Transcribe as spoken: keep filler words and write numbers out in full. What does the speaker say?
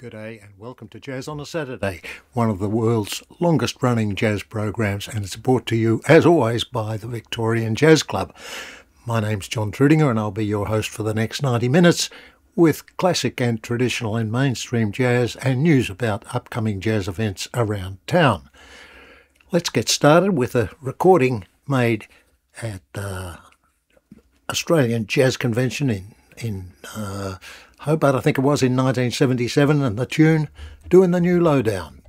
G'day and welcome to Jazz on a Saturday, one of the world's longest running jazz programs, and it's brought to you as always by the Victorian Jazz Club. My name's John Trudinger and I'll be your host for the next ninety minutes with classic and traditional and mainstream jazz and news about upcoming jazz events around town. Let's get started with a recording made at the Australian Jazz Convention in, in uh, Hobart, I think it was, in nineteen seventy-seven, and the tune, Doing the New Lowdown.